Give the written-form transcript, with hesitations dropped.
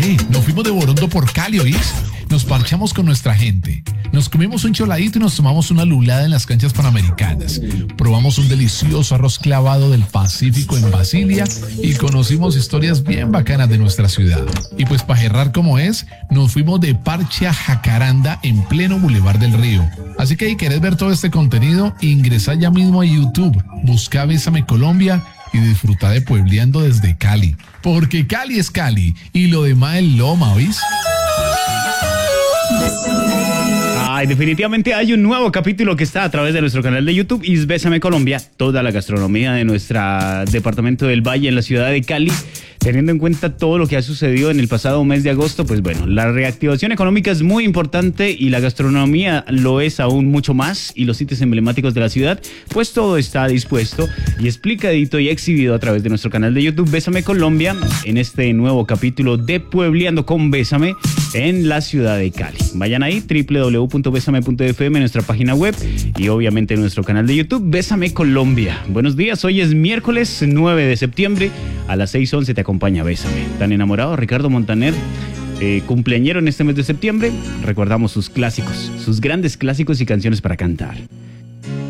Nos fuimos de Borondo por Cali, ¿oís? Nos parchamos con nuestra gente. Nos comimos un choladito y nos tomamos una lulada en las canchas panamericanas. Probamos un delicioso arroz clavado del Pacífico en Basilia y conocimos historias bien bacanas de nuestra ciudad. Y pues para cerrar como es, nos fuimos de parche a Jacaranda en pleno Boulevard del Río. Así que si querés ver todo este contenido, ingresa ya mismo a YouTube, busca Bésame Colombia y disfruta de Puebleando desde Cali. Porque Cali es Cali y lo demás es Loma, ¿oís? Ay, definitivamente hay un nuevo capítulo que está a través de nuestro canal de YouTube y es Bésame Colombia, toda la gastronomía de nuestro departamento del Valle en la ciudad de Cali. Teniendo en cuenta todo lo que ha sucedido en el pasado mes de agosto, pues bueno, la reactivación económica es muy importante y la gastronomía lo es aún mucho más, y los sitios emblemáticos de la ciudad, pues todo está dispuesto y explicadito y exhibido a través de nuestro canal de YouTube Bésame Colombia en este nuevo capítulo de Puebleando con Bésame en la ciudad de Cali. Vayan ahí, www.besame.fm, nuestra página web, y obviamente nuestro canal de YouTube Bésame Colombia. Buenos días, hoy es miércoles 9 de septiembre, a las 6:11 te acompaña Bésame. Tan enamorado Ricardo Montaner, cumpleañero en este mes de septiembre. Recordamos sus clásicos, sus grandes clásicos y canciones para cantar.